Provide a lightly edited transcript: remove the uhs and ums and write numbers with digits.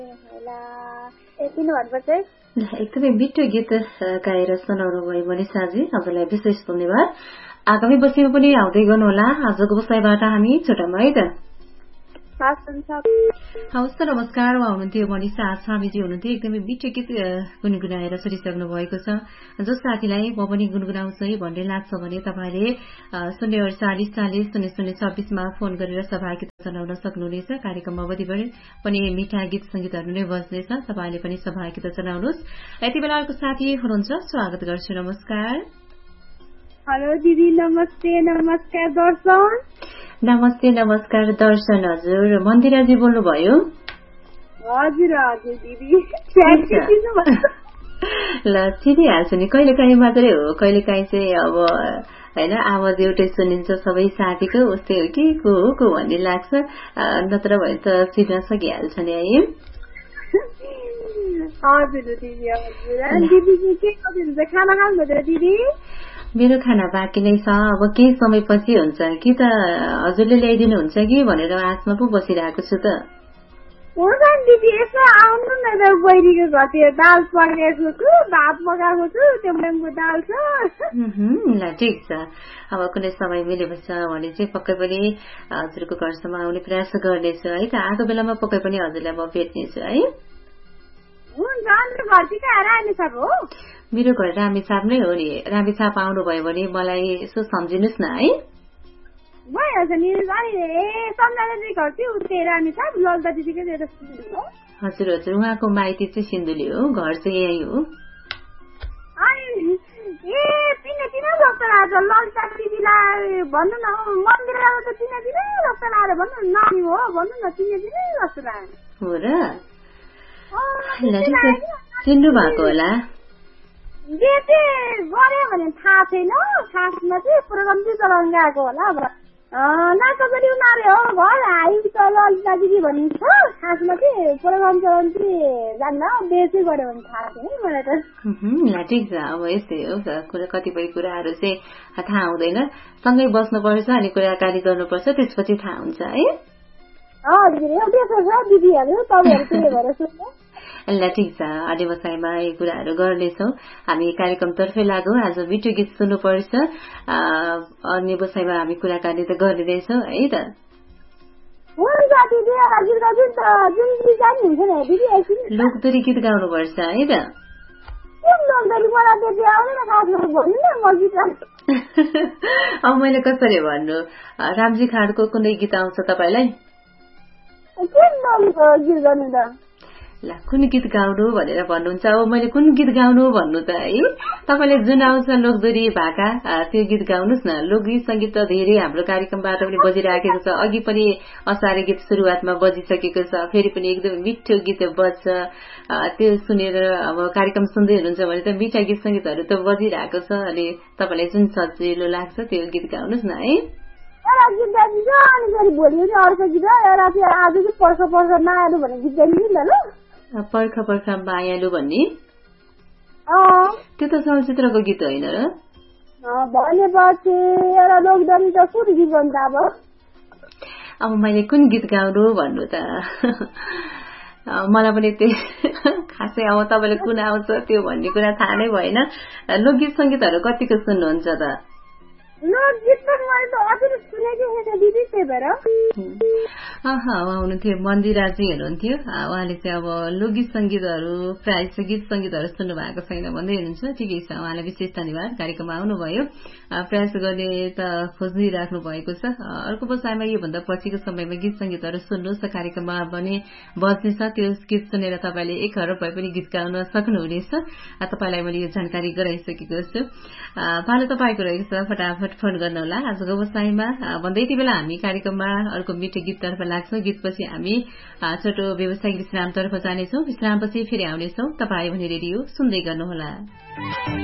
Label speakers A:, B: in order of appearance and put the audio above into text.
A: एकदमै मिठो गीत गाएर सुनाउनु भयो मनिषाजी, हजुरलाई विशेष धन्यवाद। आगामी बसीमा पनि आउँदै गर्नुहोला। आजको विषयबाट हामी छुटाउँ है त। हवस् त, नमस्कार। उहाँ हुनुहुन्थ्यो मनिषा स्वामीजी हुनुहुन्थ्यो। एकदमै मिठो गीत गुनगुनाएर छुटिसक्नु भएको छ। जो साथीलाई म पनि गुनगुनाउँछु है भन्ने लाग्छ भने तपाईँले 04840400026मा फोन गरेर सहभागिता जनाउन सक्नुहुनेछ। कार्यक्रम अवधिभर पनि मिठा गीत संगीतहरू नै बज्नेछ। तपाईँले पनि सहभागिता जनाउनुहोस्। यति बेलाको साथी हुनुहुन्छ, स्वागत गर्छु। नमस्कार।
B: हेलो दिदी, नमस्ते। नमस्कार दर्शन।
A: नमस्ते दर्शन। हजुर मन्दिराजी बोल्नुभयो?
B: हजुर हजुर दिदी।
A: ल चिनिहाल्छु नि, कहिले काहीँ मात्रै हो, कहिले काहीँ चाहिँ अब होइन आवाज एउटै सुनिन्छ सबै साथीको, उस्तै हो कि को हो को भन्ने लाग्छ, नत्र भए त चिन्न सकिहाल्छ नि है।
B: हजुर दिदी हजुर। दिदी के गर्नुहुन्छ, खाना खानुभयो दिदी?
A: मेरो खाना बाँकी नै छ, अब केही समयपछि हुन्छ कि त हजुरले ल्याइदिनुहुन्छ कि भनेर आशमा पो बसिरहेको छु त।
B: हुन्छ दिदी, यसो आउनु न त बहिनीको घर, दाल पकाएको छु, भात पकाएको छु, त्यो मुङको दाल छ।
A: ल ठिक छ, अब कुनै समय मिलेपछि भने चाहिँ पक्कै पनि हजुरको घरसम्म आउने प्रयास गर्नेछु है त। आएको बेलामा पक्कै पनि हजुरलाई म भेट्नेछु है। मेरो घर रामेछाप नै हो नि। रामेछाप आउनुभयो भने मलाई यसो सम्झिनुहोस् न है। हजुर हजुर, उहाँको माइती चाहिँ सिन्धुली हो, घर चाहिँ यही हो। हो र, चिन्नु भएको होला?
B: गरे भने थाहा छैन, खासमा चाहिँ प्रोग्राम चाहिँ चलाउनु गएको होला। अब नाचगरी उनीहरू हो, घर हाई ललिता दिदी भनिन्छ। खासमा चाहिँ प्रोग्राम चलाउनु चाहिँ जान्न, बेसै गऱ्यो भने थाहा छैन मलाई त।
A: ल ठिक छ, अब यस्तै हो, कतिपय कुराहरू चाहिँ थाहा हुँदैन, सँगै बस्नुपर्छ अनि कुराकानी गर्नुपर्छ, त्यसपछि थाहा हुन्छ है।
B: हजुर एउटै छ दिदीहरू, तपाईँहरू के भएर सोध्नु।
A: ल ठिक छ, आउने बसाइमा यी कुराहरू गर्नेछौँ। हामी कार्यक्रमतर्फै लागौँ। आज मिठो गीत सुन्नुपर्छ, अन्य बसाइमा हामी कुराकानी त गर्ने रहेछौँ है त। लोकदोरी गीत गाउनुपर्छ है त। अब मैले कसरी भन्नु, रामजी खाँडको कुनै गीत आउँछ तपाईँलाई? ल कुन गीत गाउनु भनेर भन्नुहुन्छ, अब मैले कुन गीत गाउनु भन्नु त है। तपाईँले जुन आउँछ लोकदोरी भाका त्यो गीत गाउनुहोस् न। लोकगीत संगीत त धेरै हाम्रो कार्यक्रमबाट पनि बजिराखेको छ। अघि पनि असारे गीत सुरुवातमा बजिसकेको छ, फेरि पनि एकदम मिठो गीत बज्छ। त्यो सुनेर अब कार्यक्रम सुन्दै हुनुहुन्छ भने त मिठा गीत संगीतहरू त बजिरहेको छ। अनि तपाईँलाई जुन सजिलो लाग्छ त्यो गीत गाउनुहोस् न है। पर्ख पर्ख मायालु भन्ने त्यो त चलचित्रको गीत होइन र? अब मैले कुन गीत गाउनु भन्नु त, मलाई पनि त्यही खासै अब तपाईँले कुन आउँछ त्यो भन्ने कुरा थाहा नै भएन। लोकगीत संगीतहरू कतिको सुन्नुहुन्छ त? उहाँ हुनुहुन्थ्यो मन्दिराजी हुनुहुन्थ्यो। उहाँले चाहिँ अब लोकगीत संगीतहरू प्रायः चाहिँ गीत संगीतहरू सुन्नु भएको छैन भन्दै हुनुहुन्छ। ठिकै छ, उहाँलाई विशेष धन्यवाद, कार्यक्रममा आउनुभयो। प्रयास गर्ने त खोजिराख्नु भएको छ। अर्को बसाइमा योभन्दा पछिको समयमा गीत संगीतहरू सुन्नुहोस्, कार्यक्रममा पनि बज्नेछ। त्यो गीत सुनेर तपाईँले एक हरफ भए पनि गीत गाउन सक्नुहुनेछ। तपाईँलाई मैले यो जानकारी गराइसकेको छु। पालो तपाईँको रहेको छ, फटाफट फोन गर्नुहोला आजको बसाइमा भन्दै। यति बेला हामी कार्यक्रममा अर्को मिठो गीततर्फ लाग्छौँ। गीतपछि हामी छोटो व्यावसायिक विश्रामतर्फ जानेछौँ। विश्रामपछि फेरि आउनेछौँ। तपाईँ भने रेडियो सुन्दै गर्नुहोला।